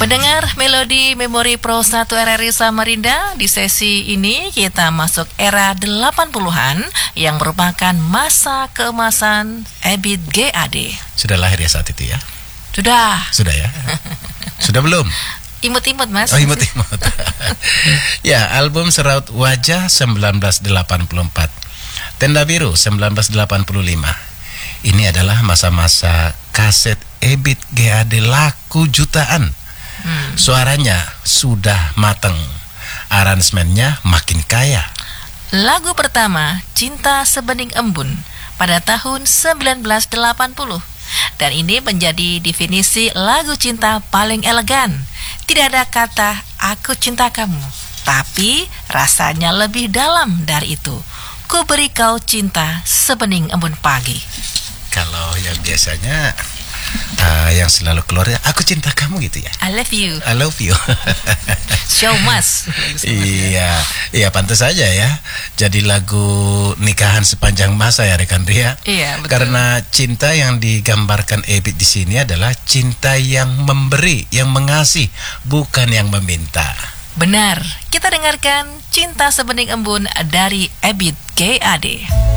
Pendengar Melodi Memori Pro 1 RRI Samarinda, di sesi ini kita masuk era 80-an yang merupakan masa keemasan Ebit GAD. Sudah lahir ya saat itu ya? Sudah. Sudah ya? Sudah belum? Imut-imut Mas. Oh, imut-imut. Ya, album Seraut Wajah 1984, Tenda Biru 1985. Ini adalah masa-masa kaset Ebit GAD laku jutaan. Suaranya sudah mateng, aransemennya makin kaya. Lagu pertama, Cinta Sebening Embun, pada tahun 1980. Dan ini menjadi definisi lagu cinta paling elegan. Tidak ada kata "aku cinta kamu", tapi rasanya lebih dalam dari itu. Ku beri kau cinta sebening embun pagi. Kalau yang biasanya yang selalu keluar, aku cinta kamu gitu ya. I love you. I love you. Show mas. Iya, pantas saja ya. Jadi lagu nikahan sepanjang masa ya rekan Ria. Iya, betul. Karena cinta yang digambarkan Ebit di sini adalah cinta yang memberi, yang mengasih, bukan yang meminta. Benar. Kita dengarkan Cinta Sebening Embun dari Ebit GAD.